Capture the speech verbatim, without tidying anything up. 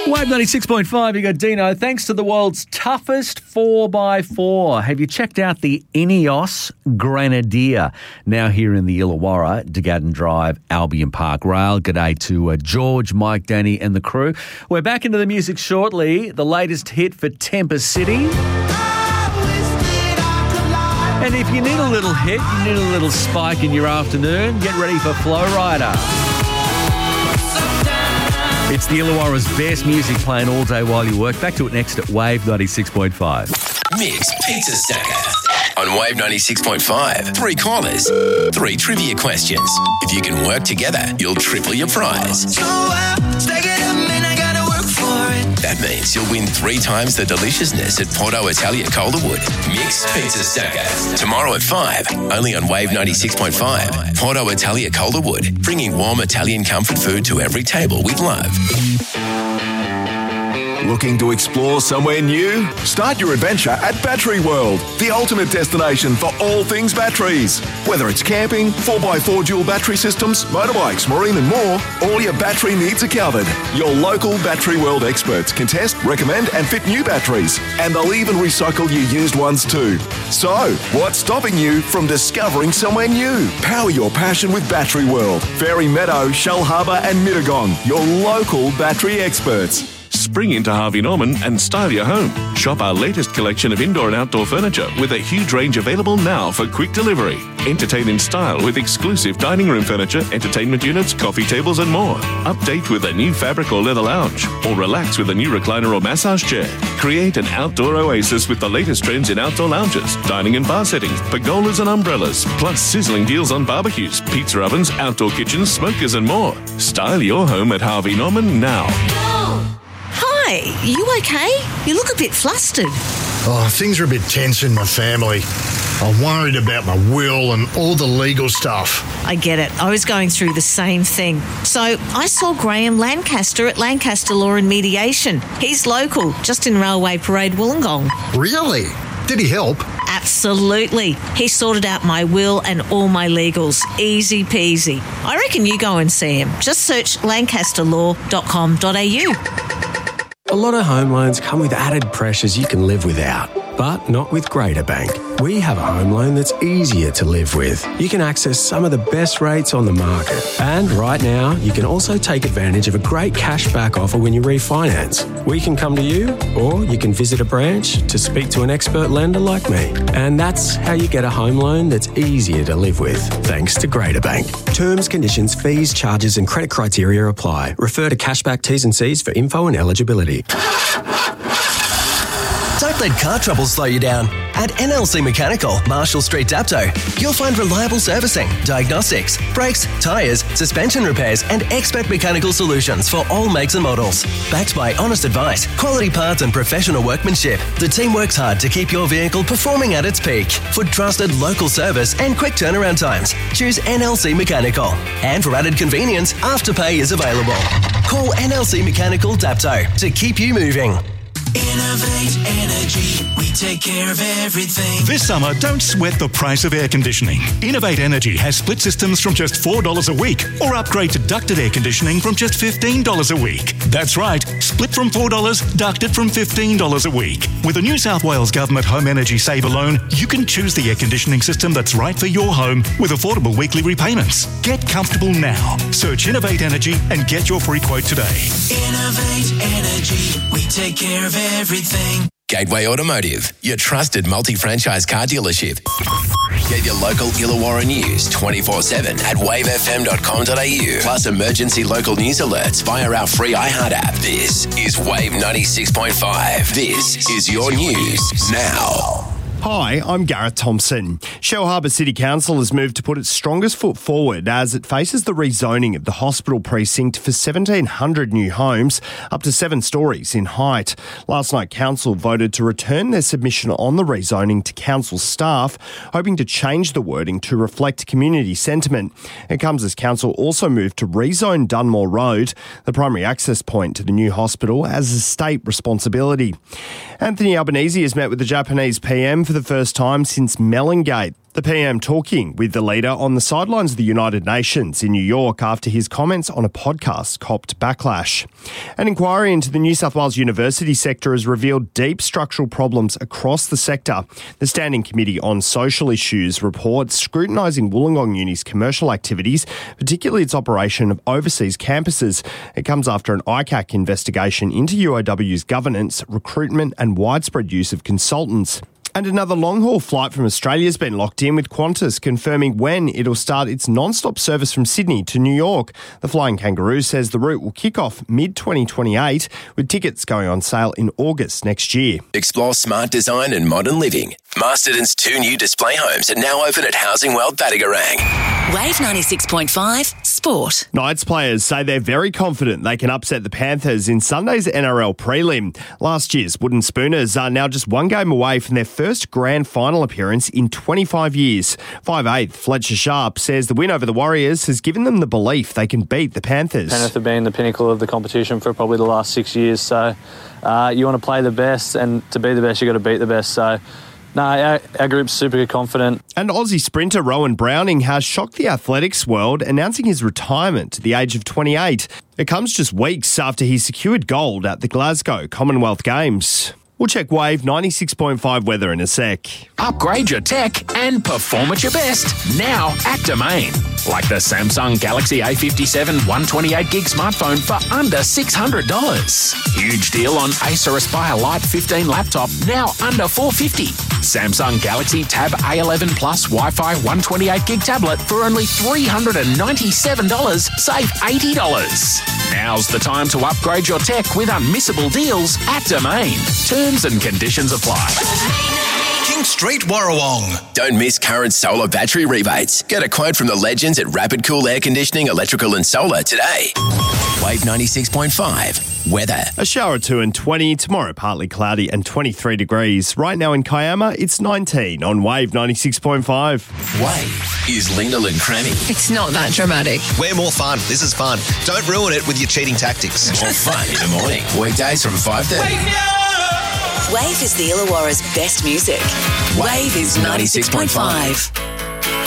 Wave ninety-six point five, you got Dino. Thanks to the world's toughest four by four. Have you checked out the Ineos Grenadier? Now here in the Illawarra, Degaden Drive, Albion Park Rail. G'day to uh, George, Mike, Danny and the crew. We're back into the music shortly. The latest hit for Tempest City. And if you need a little hit, you need a little spike in your afternoon, get ready for Flow Rider. It's the Illawarra's best music playing all day while you work. Back to it next at Wave ninety-six point five. Mix Pizza Stacker on Wave ninety-six point five. Three callers, three trivia questions. If you can work together, you'll triple your prize. So well, stack it up and I gotta work for it. That means you'll win three times the deliciousness at Porto Italia Calderwood. Mix Pizza Stacker. Tomorrow at five, only on Wave ninety-six point five. Porto Italia Calderwood, bringing warm Italian comfort food to every table with love. Looking to explore somewhere new? Start your adventure at Battery World, the ultimate destination for all things batteries. Whether it's camping, four by four dual battery systems, motorbikes, marine and more, all your battery needs are covered. Your local Battery World experts can test, recommend and fit new batteries. And they'll even recycle your used ones too. So, what's stopping you from discovering somewhere new? Power your passion with Battery World. Fairy Meadow, Shell Harbour and Mittagong, your local battery experts. Spring into Harvey Norman and style your home. Shop our latest collection of indoor and outdoor furniture with a huge range available now for quick delivery. Entertain in style with exclusive dining room furniture, entertainment units, coffee tables and more. Update with a new fabric or leather lounge, or relax with a new recliner or massage chair. Create an outdoor oasis with the latest trends in outdoor lounges, dining and bar settings, pergolas and umbrellas, plus sizzling deals on barbecues, pizza ovens, outdoor kitchens, smokers and more. Style your home at Harvey Norman now. Hi, you okay? You look a bit flustered. Oh, things are a bit tense in my family. I'm worried about my will and all the legal stuff. I get it. I was going through the same thing. So I saw Graham Lancaster at Lancaster Law and Mediation. He's local, just in Railway Parade, Wollongong. Really? Did he help? Absolutely. He sorted out my will and all my legals. Easy peasy. I reckon you go and see him. Just search lancaster law dot com dot a u. A lot of home loans come with added pressures you can live without, but not with Greater Bank. We have a home loan that's easier to live with. You can access some of the best rates on the market. And right now, you can also take advantage of a great cashback offer when you refinance. We can come to you, or you can visit a branch to speak to an expert lender like me. And that's how you get a home loan that's easier to live with, thanks to Greater Bank. Terms, conditions, fees, charges and credit criteria apply. Refer to Cashback T's and C's for info and eligibility. Don't let car trouble slow you down. At N L C Mechanical, Marshall Street, Dapto, you'll find reliable servicing, diagnostics, brakes, tyres, suspension repairs and expert mechanical solutions for all makes and models. Backed by honest advice, quality parts and professional workmanship, the team works hard to keep your vehicle performing at its peak. For trusted local service and quick turnaround times, choose N L C Mechanical. And for added convenience, Afterpay is available. Call N L C Mechanical Dapto to keep you moving. Innovate Energy, we take care of everything. This summer, don't sweat the price of air conditioning. Innovate Energy has split systems from just four dollars a week, or upgrade to ducted air conditioning from just fifteen dollars a week. That's right, split from four dollars, ducted from fifteen dollars a week. With a New South Wales Government Home Energy Saver loan, you can choose the air conditioning system that's right for your home with affordable weekly repayments. Get comfortable now. Search Innovate Energy and get your free quote today. Innovate Energy, we take care of everything. Gateway Automotive, your trusted multi-franchise car dealership. Get your local Illawarra news twenty-four seven at wave f m dot com dot a u. Plus emergency local news alerts via our free iHeart app. This is Wave ninety-six point five. This is your news now. Hi, I'm Gareth Thompson. Shell Harbour City Council has moved to put its strongest foot forward as it faces the rezoning of the hospital precinct for seventeen hundred new homes, up to seven storeys in height. Last night, Council voted to return their submission on the rezoning to Council staff, hoping to change the wording to reflect community sentiment. It comes as Council also moved to rezone Dunmore Road, the primary access point to the new hospital, as a state responsibility. Anthony Albanese has met with the Japanese P M for the first time since Melongate. The P M talking with the leader on the sidelines of the United Nations in New York after his comments on a podcast copped backlash. An inquiry into the New South Wales university sector has revealed deep structural problems across the sector. The Standing Committee on Social Issues reports scrutinising Wollongong Uni's commercial activities, particularly its operation of overseas campuses. It comes after an I C A C investigation into U O W's governance, recruitment and widespread use of consultants. And another long-haul flight from Australia has been locked in, with Qantas confirming when it'll start its non-stop service from Sydney to New York. The Flying Kangaroo says the route will kick off mid twenty twenty-eight, with tickets going on sale in August next year. Explore smart design and modern living. Masterton's two new display homes are now open at Housing World Battigarang. Wave ninety-six point five Sport. Knights players say they're very confident they can upset the Panthers in Sunday's N R L prelim. Last year's Wooden Spooners are now just one game away from their first grand final appearance in twenty-five years. five eighth Fletcher Sharp says the win over the Warriors has given them the belief they can beat the Panthers. Penrith have been the pinnacle of the competition for probably the last six years, so uh, you want to play the best, and to be the best, you've got to beat the best. So No, our, our group's super confident. And Aussie sprinter Rowan Browning has shocked the athletics world, announcing his retirement at the age of twenty-eight. It comes just weeks after he secured gold at the Glasgow Commonwealth Games. We'll check Wave ninety-six point five weather in a sec. Upgrade your tech and perform at your best now at Domain. Like the Samsung Galaxy A fifty-seven one twenty-eight gig smartphone for under six hundred dollars. Huge deal on Acer Aspire Lite fifteen laptop, now under four hundred fifty dollars. Samsung Galaxy Tab A eleven Plus Wi-Fi one twenty-eight gig tablet for only three hundred ninety-seven dollars, save eighty dollars. Now's the time to upgrade your tech with unmissable deals at Domain. Terms and conditions apply. King Street, Warrawong. Don't miss current solar battery rebates. Get a quote from the legends at Rapid Cool Air Conditioning, Electrical and Solar today. Wave ninety-six point five. Weather. A shower or two and twenty. Tomorrow, partly cloudy and twenty-three degrees. Right now in Kiama, it's nineteen on Wave ninety-six point five. Wave is Lena Lynn Crammy. It's not that dramatic. We're more fun. This is fun. Don't ruin it with your cheating tactics. More fun in the morning. Weekdays from five thirty. Wave is the Illawarra's best music. Wave is ninety-six point five.